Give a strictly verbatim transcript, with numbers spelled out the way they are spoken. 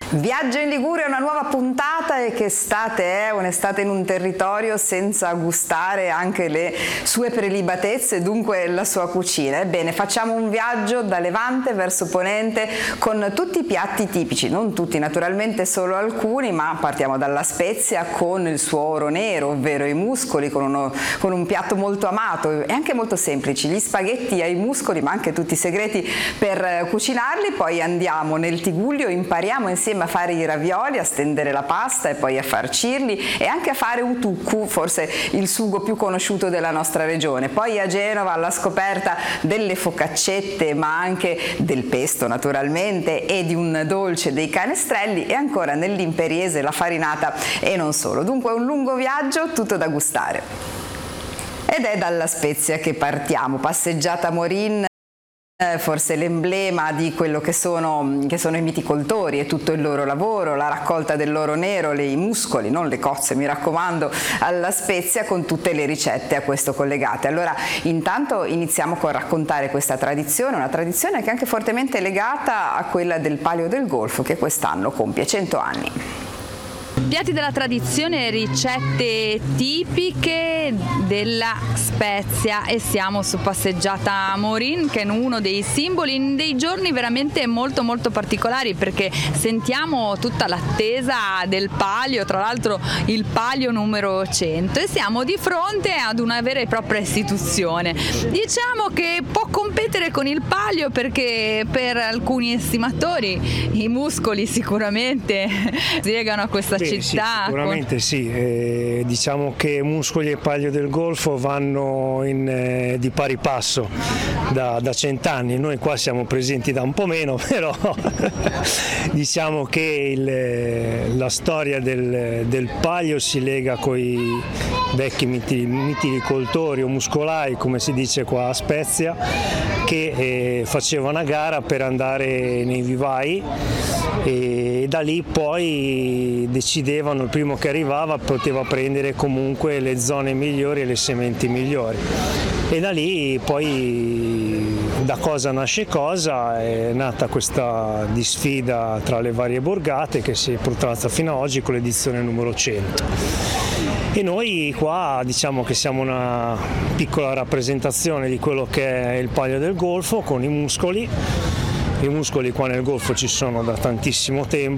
Viaggio in Liguria, una nuova puntata, e che estate è, un'estate in un territorio senza gustare anche le sue prelibatezze, dunque la sua cucina. Ebbene, facciamo un viaggio da Levante verso Ponente con tutti i piatti tipici, non tutti naturalmente, solo alcuni, ma partiamo dalla Spezia con il suo oro nero, ovvero i muscoli, con, uno, con un piatto molto amato e anche molto semplici, gli spaghetti ai muscoli, ma anche tutti i segreti per cucinarli. Poi andiamo nel Tigullio, impariamo insieme a fare i ravioli, a stendere la pasta e poi a farcirli, e anche a fare utuccu, forse il sugo più conosciuto della nostra regione. Poi a Genova alla scoperta delle focaccette, ma anche del pesto naturalmente, e di un dolce dei canestrelli, e ancora nell'Imperiese la farinata e non solo. Dunque un lungo viaggio, tutto da gustare. Ed è dalla Spezia che partiamo, passeggiata Morin, forse l'emblema di quello che sono, che sono i viticoltori e tutto il loro lavoro, la raccolta dell'oro nero, le, i muscoli, non le cozze, mi raccomando, alla Spezia, con tutte le ricette a questo collegate. Allora, intanto iniziamo con raccontare questa tradizione, una tradizione che è anche fortemente legata a quella del Palio del Golfo, che quest'anno compie cento anni. Piatti della tradizione, ricette tipiche della Spezia, e siamo su passeggiata Morin, che è uno dei simboli in dei giorni veramente molto molto particolari, perché sentiamo tutta l'attesa del palio, tra l'altro il palio numero cento, e siamo di fronte ad una vera e propria istituzione. Diciamo che può competere con il palio, perché per alcuni estimatori i muscoli sicuramente si legano a questa città. Sì, sicuramente sì, eh, diciamo che Muscoli e Palio del Golfo vanno in, eh, di pari passo da, da cent'anni. Noi qua siamo presenti da un po' meno, però diciamo che il, la storia del, del Palio si lega con i vecchi mitilicoltori o muscolai, come si dice qua a Spezia, che eh, facevano a gara per andare nei vivai, e da lì poi decidevano, il primo che arrivava poteva prendere comunque le zone migliori e le sementi migliori, e da lì poi da cosa nasce cosa, è nata questa disfida tra le varie borgate che si è protratta fino ad oggi con l'edizione numero cento. E noi qua diciamo che siamo una piccola rappresentazione di quello che è il Palio del Golfo con i muscoli. I muscoli qua nel Golfo ci sono da tantissimo tempo.